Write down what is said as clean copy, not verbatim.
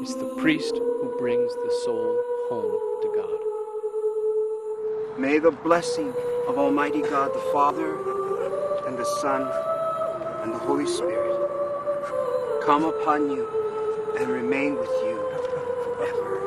is the priest who brings the soul home to God. May the blessing of Almighty God, the Father, and the Son, and the Holy Spirit come upon you and remain with you forever.